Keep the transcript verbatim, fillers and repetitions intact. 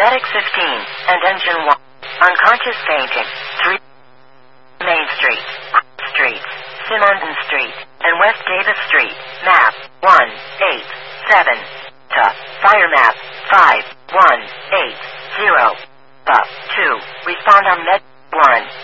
Medic fifteen, and Engine one. Unconscious fainting. three. Main Street, Street, Simonton Street, and West Davis Street. Map one eight seven. Fire map five one eight zero. Up two. Respond on Med one.